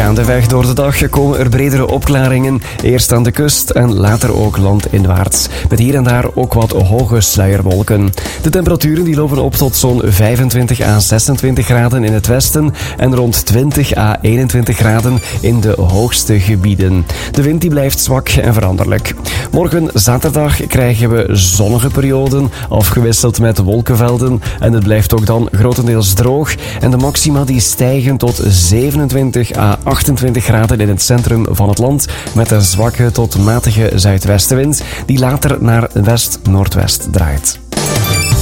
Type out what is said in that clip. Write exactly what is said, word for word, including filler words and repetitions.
Gaandeweg door de dag komen er bredere opklaringen. Eerst aan de kust en later ook landinwaarts. Met hier en daar ook wat hoge sluierwolken. De temperaturen die lopen op tot zo'n vijfentwintig à zesentwintig graden in het westen en rond twintig à eenentwintig graden in de hoogste gebieden. De wind die blijft zwak en veranderlijk. Morgen zaterdag krijgen we zonnige perioden, afgewisseld met wolkenvelden. En het blijft ook dan grotendeels droog. En de maxima die stijgen tot zevenentwintig à achtentwintig graden in het centrum van het land. Met een zwakke tot matige zuidwestenwind die later naar west-noordwest draait.